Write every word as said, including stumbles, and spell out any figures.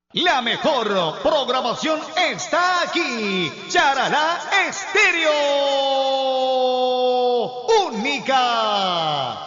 La mejor programación está aquí. Charalá Estéreo. Única.